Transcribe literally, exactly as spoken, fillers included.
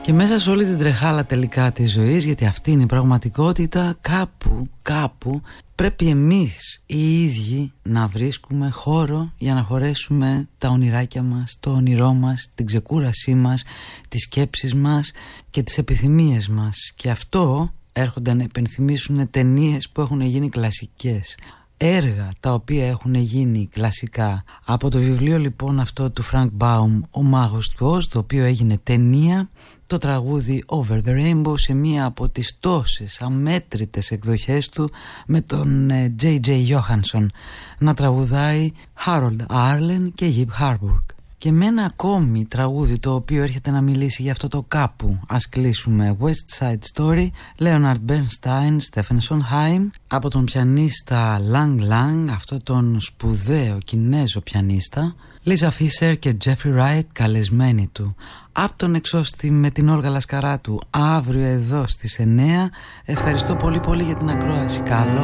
Και μέσα σε όλη την τρεχάλα τελικά της ζωής, γιατί αυτή είναι η πραγματικότητα, κάπου, κάπου πρέπει εμείς οι ίδιοι να βρίσκουμε χώρο για να χωρέσουμε τα ονειράκια μας, το όνειρό μας, την ξεκούρασή μας, τις σκέψεις μας και τις επιθυμίες μας. Και αυτό έρχονται να υπενθυμίσουν ταινίες που έχουν γίνει κλασικές, έργα τα οποία έχουν γίνει κλασικά. Από το βιβλίο λοιπόν αυτό του Frank Baum, Ο Μάγος του Οζ, το οποίο έγινε ταινία, το τραγούδι Over the Rainbow σε μία από τις τόσες αμέτρητες εκδοχές του, με τον τζέι τζέι Johansson να τραγουδάει, Harold Arlen και Yip Harburg. Και με ένα ακόμη τραγούδι το οποίο έρχεται να μιλήσει για αυτό το κάπου. Ας κλείσουμε. West Side Story, Leonard Bernstein, Stephen Sondheim, από τον πιανίστα Lang Lang, αυτό τον σπουδαίο Κινέζο πιανίστα, Lisa Fischer και Jeffrey Wright καλεσμένοι του. Από τον εξώστη με την Όλγα Λασκαράτου, αύριο εδώ στις εννιά. Ευχαριστώ πολύ πολύ για την ακρόαση. Καλό